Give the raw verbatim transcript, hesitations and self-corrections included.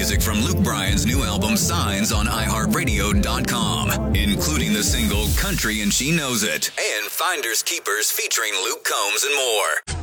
music from Luke Bryan's new album Signs on i heart radio dot com, including the single Country and She Knows It, and Finders Keepers featuring Luke Combs and more.